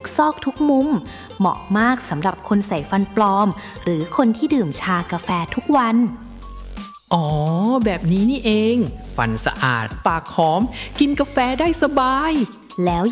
ซอกทุกมุมเหมาะมากสำหรับคนใส่ฟันปลอมหรือคนที่ดื่มชากาแฟทุกวันอ๋อแบบนี้นี่เองฟันสะอาดปากหอมกินกาแฟได้สบายแล้ว